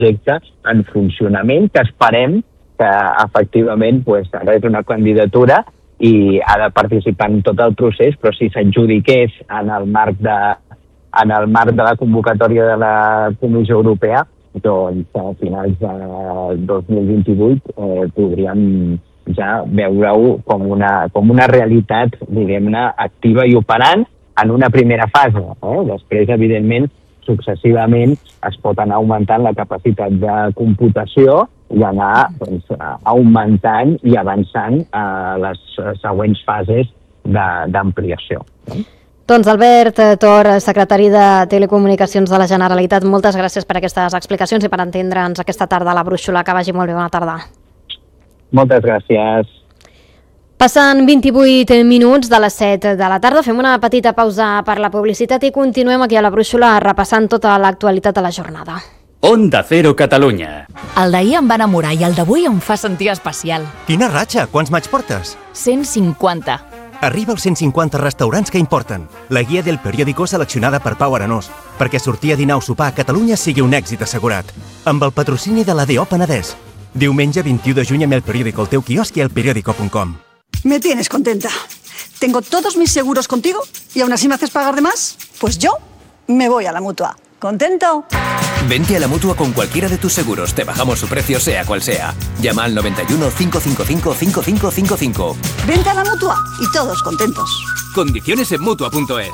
projecte en funcionament, que esperem que efectivament ara és una candidatura i ha de participar en tot el procés, però si s'adjudiqués en el marc de la convocatòria de la Comissió Europea, doncs a finals de 2028 podríem ja veure-ho com una realitat, diguem-ne, activa i operant en una primera fase. Després, evidentment, successivament es pot anar augmentant la capacitat de computació i anar augmentant i avançant a les següents fases d'ampliació. Doncs Albert Tor, secretari de Telecomunicacions de la Generalitat, moltes gràcies per aquestes explicacions i per entendre'ns aquesta tarda a la Brúixola. Que vagi molt bé, bona tarda. Moltes gràcies. Passen 28 minuts de les 7 de la tarda, fem una petita pausa per la publicitat i continuem aquí a la Brúixola repassant tota l'actualitat de la jornada. Onda Cero Catalunya. El d'ahir em va enamorar i el d'avui em fa sentir especial. Quina ratxa! Quants maig portes? 150. Arriba als 150 restaurants que importen. La guia del periòdico seleccionada per Pau Arenós, perquè sortir a dinar o sopar a Catalunya sigui un èxit assegurat. Amb el patrocini de l'ADO Penedès. Diumenge 21 de juny amb el periòdico al teu quiosc i al periódico.com. Me tienes contenta. Tengo todos mis seguros contigo y aún así me haces pagar de más. Pues yo me voy a la Mutua. ¿Contento? Vente a la Mutua con cualquiera de tus seguros. Te bajamos su precio sea cual sea. Llama al 91 555 5555. Vente a la Mutua y todos contentos. Condiciones en Mutua.es.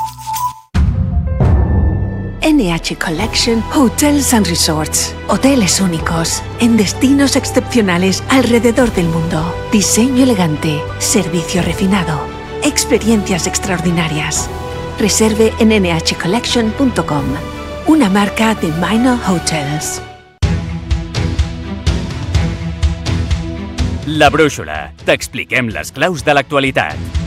NH Collection Hotels and Resorts. Hoteles únicos, en destinos excepcionales alrededor del mundo. Diseño elegante, servicio refinado, experiencias extraordinarias. Reserve en nhcollection.com. Una marca de Minor Hotels. La Brúixola. T'expliquem les claus de l'actualitat.